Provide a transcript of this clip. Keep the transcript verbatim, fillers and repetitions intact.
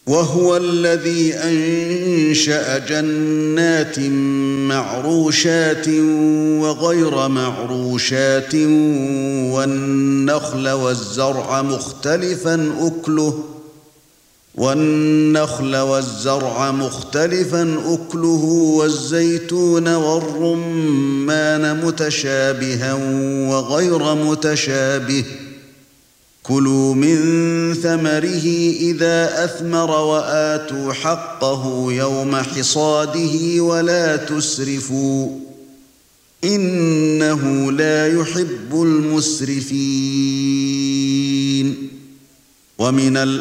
وهو الذي أنشأ جنات معروشات وغير معروشات والنخل والزرع مختلفا أكله والنخل والزرع مختلفا أكله والزيتون والرمان متشابها وغير متشابه كلوا من ثمره إذا أثمر وآتوا حقه يوم حصاده ولا تسرفوا إنه لا يحب المسرفين ومن